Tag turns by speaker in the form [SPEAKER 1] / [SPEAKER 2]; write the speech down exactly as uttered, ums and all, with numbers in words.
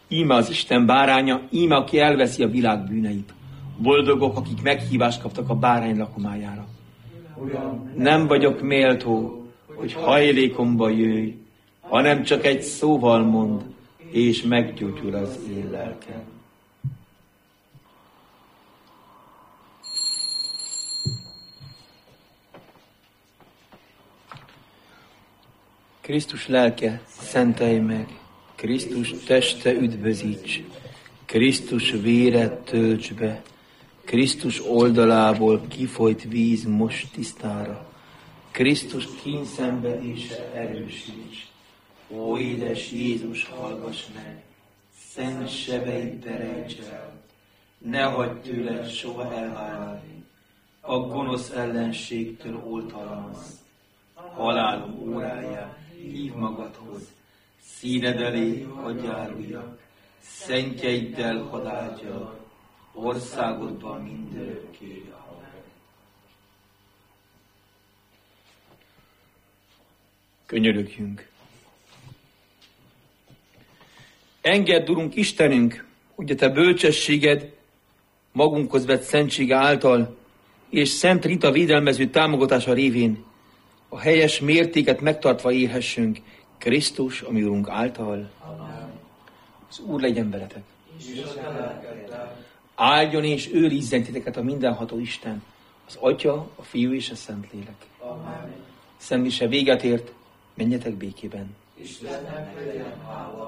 [SPEAKER 1] Íme az Isten báránya, íme aki elveszi a világ bűneit. Boldogok, akik meghívást kaptak a bárány lakomájára. Nem vagyok méltó, hogy hajlékomba jöjj, hanem csak egy szóval mond, és meggyógyul az én lelkem. Krisztus lelke, szentelj meg, Krisztus teste üdvözíts, Krisztus vére tölts be, Krisztus oldalából kifolyt víz most tisztára, Krisztus kínszenvedése erősíts. Ó, édes Jézus, hallgass meg, szent sebeit terejts el, ne hagyd tőled soha elválni, a gonosz ellenségtől oltalansz. Halálom óráján hív magadhoz, színed elé hadd járuljak, szentjeiddel hadd áldjalak, országodban mindörökké. Könyörögjünk. Engedd, Urunk Istenünk, hogy a Te bölcsességed magunkhoz vett szentsége által és Szent Rita védelmező támogatása révén a helyes mértéket megtartva élhessünk Krisztus, ami Urunk által. Amen. Az Úr legyen veletek. Áldjon és őrizzen titeket a mindenható Isten, az Atya, a Fiú és a Szentlélek. Amen. Szent mise véget ért, menjetek békében. Istennek legyen hála.